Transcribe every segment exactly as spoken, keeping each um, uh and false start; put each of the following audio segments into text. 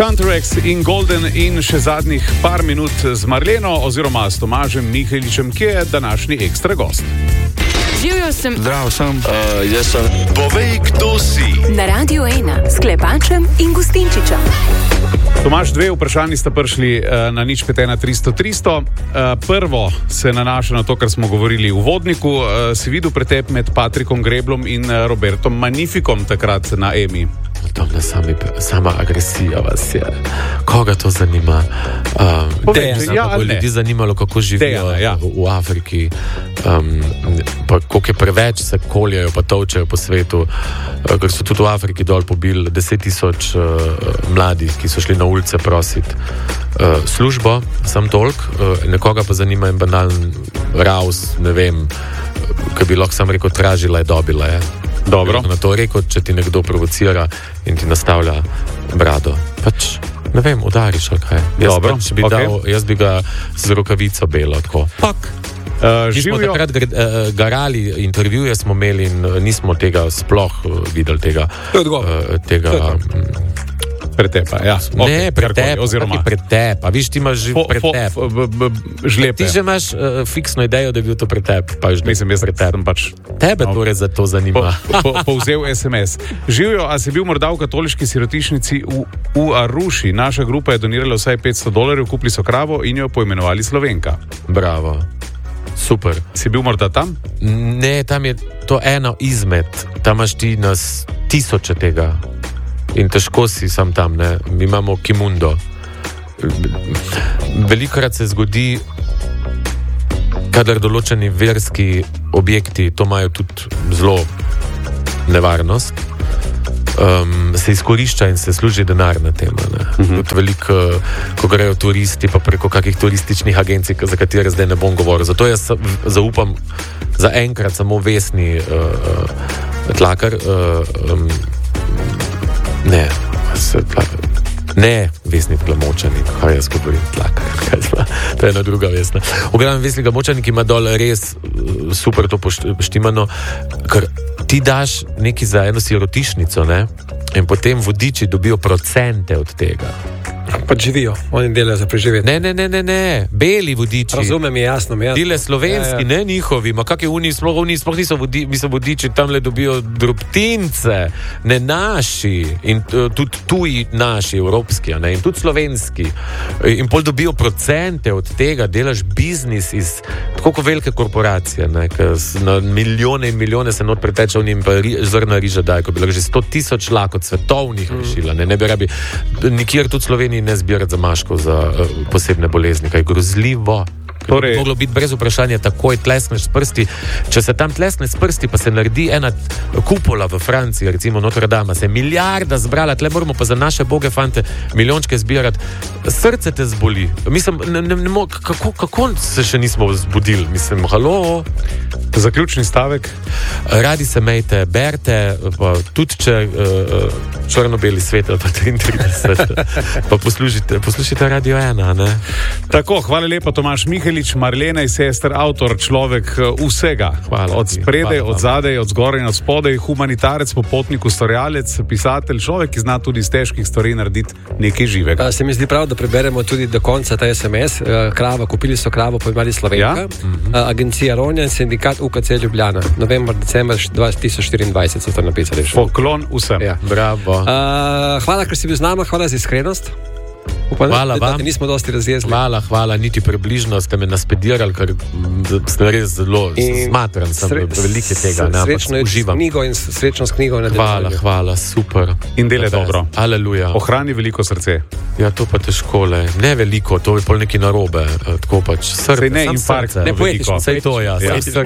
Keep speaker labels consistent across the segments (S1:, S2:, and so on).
S1: Counter-X in Golden in še zadnjih par minut z Marleno oziroma s Tomažem Miheličem, ki je današnji ekstra gost.
S2: Živjo sem.
S3: Zdravo sem.
S4: Uh, jaz sem.
S5: Povej, kdo si.
S2: Na Radio ena s Klepačem in Gustinčičem.
S1: Tomaž, dve vprašanji sta prišli uh, na nič pet ena tristo tristo. Uh, prvo se nanaša na to, kar smo govorili v vodniku. Uh, si videl pretep med Patrikom Greblom in uh, Robertom Magnificom takrat na Emi?
S4: Domne, sami, sama agresija vas je. Koga to zanima? Um, Dejana, ja, bo ljudi zanimalo, kako živijo Dejana, ja. v, v Afriki, um, pa koliko je preveč se koljajo, pa tovčajo po svetu, uh, ker so tudi v Afriki dol pobili deset tisoč uh, mladih, ki so šli na ulice prositi uh, službo, sam tolk, uh, nekoga pa zanima en banalen raus, ne vem, ki bi lahko sam rekel, tražila je, dobila je. Dobro. Na to rekel, če ti nekdo provocira in ti nastavlja brado. Pač, ne vem, udariš, ali kaj. Jaz, pač bi okay. dal, jaz bi ga z rokavico belo, tako. Pak. Uh, Mi smo takrat uh, garali, intervjuje smo imeli in nismo tega sploh uh, videli, tega... Uh, tega
S1: pretepa, ja.
S4: Ne,
S1: okay,
S4: pretepa,
S1: oziroma
S4: pretepa. Viš, ti imaš že pretep.
S1: Žlepe.
S4: Ti že imaš uh, fiksno idejo, da je bil to pretep. Pa
S1: Mislim, jaz pretep. Pač,
S4: Tebe no, torej za to zanima.
S1: Po, po, povzel es em es. Živjo, a si bil morda v katoliški sirotišnici v, v Aruši? Naša grupa je donirala vsaj petsto dolarjev, kupili so kravo in jo poimenovali Slovenka.
S4: Bravo. Super.
S1: Si bil morda tam?
S4: Ne, tam je to eno izmed. Tam imaš ti nas tisoče tega. In težko si sam tam, ne. Mi imamo Kimundo. Velikokrat se zgodi, kadar določeni verski objekti, to imajo tudi zelo nevarnost, um, se izkorišča in se služi denar na tem. Uh-huh. Veliko, ko grejo turisti, pa preko kakih turističnih agencij, za katere zdaj ne bom govoril. Zato jaz zaupam za enkrat samo Vesni uh, Tlakar, uh, um, Ne, ne, Vesni Glamočanik, kaj jaz govorim, Tlakar, to je ena druga Vesna. V glavnem Vesni Glamočanik ima dol res super to poštimano, ker ti daš neki za eno sirotišnico, ne, in potem vodiči dobijo procente od tega.
S3: Pa živijo, oni delajo za preživetje.
S4: Ne, ne, ne, ne, ne, beli vodiči.
S3: Razumem, je jasno, mi jasno.
S4: Tile slovenski, ja, ja. ne njihovi, ma kak je oni, sploh oni, sploh niso vodi, mi so vodiči, tam le dobijo drobtince, ne naši, in uh, tudi tuji naši, evropski, ne, in tudi slovenski. In pol dobijo procente od tega, delaš biznis iz tako kot velike korporacije, ne, ker na milijone in milijone se not preteče v njim, pa ri, zrna riža daj, ko bi lahko že sto tisoč lakot svetovnih mm. rešila, ne, ne bi rabi, nikjer tudi Sloveniji ne zbirati zamaškov za uh, posebne bolezni, kaj grozljivo. Torej, moglo biti brez vprašanja takoj tlesneš s prsti. Če se tam tlesne s prsti, pa se naredi ena kupola v Franciji, recimo Notre Dame, se je milijarda zbrala, tle moramo pa za naše boge fante milijončke zbirati. Srce te zboli. Mislim, ne, ne, ne, kako, kako se še nismo zbudili? Mislim, halo?
S1: Zaključni stavek.
S4: Radi se mejte, berte, pa tudi če uh, črno-beli svet ali pa triintrideset, pa poslušajte, poslušajte Radio ena, ne?
S1: Tako, hvala lepa, Tomaž Mihelič, Marlena je sester, avtor, človek vsega. Hvala od spredaj, od zadaj, od zgoraj in od spodaj, humanitarec, popotnik, ustvarjalec, pisatelj, človek, ki zna tudi iz težkih stvari narediti nekaj živega.
S3: Se mi zdi prav, da preberemo tudi do konca ta es em es. Krava, kupili so kravo, poimali Slovenka. Ja? Mm-hmm. Agencija Ronja, sindikat U K C Ljubljana. November, december dva tisoč štiriindvajset so to napisali.
S1: Poklon vsem.
S4: Ja. Bravo.
S3: Uh, hvala, ker si bil z nama, hvala za iskrenost. Upam,
S4: hvala
S3: da,
S4: vam.
S3: Da nismo dosti razjezli.
S4: Hvala, hvala, niti približno ste me naspedirali, ker ste res zelo smatran, sem sre, velike tega, ne, ampak uživam.
S3: Knjigo in srečno s knjigo na
S4: Hvala, hvala, super.
S1: In dele dobro.
S4: Aleluja.
S1: Ohrani veliko srce.
S4: Ja, to pa težko le. Ne veliko, to je pol neki narobe. Tako pač srce.
S1: Sej ne, infarkt.
S3: Ne poetično.
S4: Sej to, ja.
S1: ja.
S4: Sej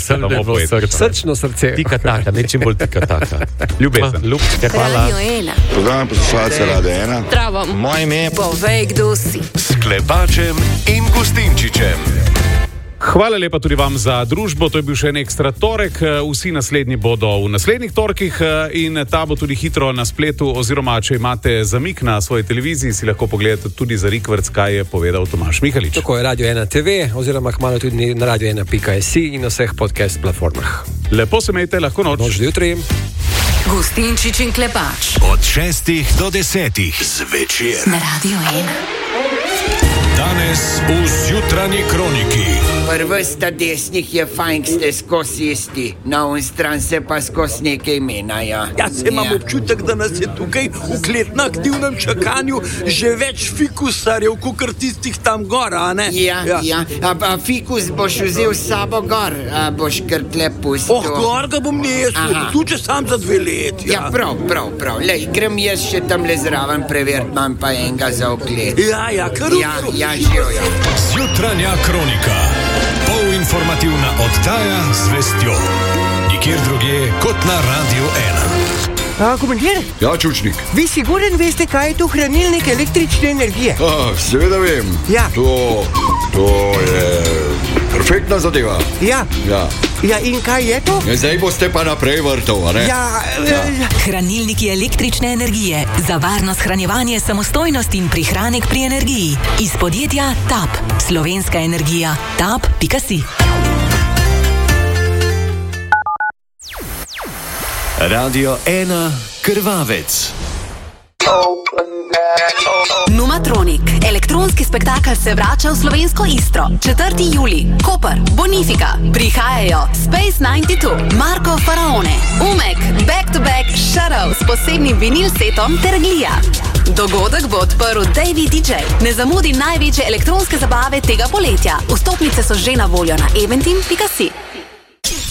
S4: srce.
S3: Srčno srce.
S4: Tika taka, nečim bolj tika taka.
S1: Ljubezen.
S4: Ljubke, hvala.
S5: Program poslušalce Radio ena.
S2: Zdravo.
S5: Moje ime.
S2: Povej, kdo si.
S5: S Klepačem in Gustinčičem.
S1: Hvala lepa tudi vam za družbo, to je bil še en ekstra torek, vsi naslednji bodo v naslednjih torkih in ta bo tudi hitro na spletu, oziroma če imate zamik na svoji televiziji, si lahko pogledate tudi za rikvrc, kaj je povedal Tomaž Mihalič.
S3: Tako je Radio ena te ve, oziroma kmalu tudi na radio ena pika si in na vseh podcast platformah.
S1: Lepo se imejte, lahko noč.
S3: Noč do jutri.
S2: Gustinčič in Klepač.
S6: Od šestih do desetih zvečer.
S2: Na Radio ena.
S6: Danes v Zjutranji kroniki.
S7: Prvi sta desnih je fajn, ste skozi isti, na on stran se pa skozi nekaj menjajo.
S8: Jaz imam ja. občutek, da nas je tukaj v klet na aktivnem čakanju že več fikusarjev, kot tistih tam gor, a ne?
S7: Ja, ja. ja. A, a fikus boš vzel s sabo gor, a boš kar tle pustil.
S8: Oh, gor ga bom nesel, tu če sam za dve leti.
S7: Ja, ja prav, prav, prav. Lej, grem jaz še tam le zraven preveriti, imam pa enega za oklet.
S8: Ja, ja, kar
S7: ja, ja, živijo.
S6: Zjutranja kronika. Polinformativna oddaja z vestjo. Nikjer drugje kot na Radio ena.
S9: A, komandir?
S5: Ja, Čučnik.
S9: Vi siguren veste, kaj je to hranilnik električne energije?
S5: Ah, seveda vem.
S9: Ja.
S5: To, to je perfektna zadeva.
S9: Ja.
S5: Ja.
S9: Ja, in kaj je to?
S5: Zdaj boste pa naprej vrtov, a ne?
S9: Ja,
S5: ja.
S10: Hranilniki električne energije. Za varno shranjevanje, samostojnost in prihranek pri energiji. Iz podjetja tap. Slovenska energija. tap pika si.
S6: Radio ena Krvavec.
S2: Numatronik. Elektronski spektakel se vrača v slovensko Istro. četrti julij. Koper, Bonifika. Prihajajo Space devetdeset dva, Marko Faraone, Umek, Back to Back, Shadow s posebnim vinil setom ter Glija. Dogodek bo odprl Davey D J. Ne zamudi največje elektronske zabave tega poletja. Vstopnice so že na voljo na eventim pika si.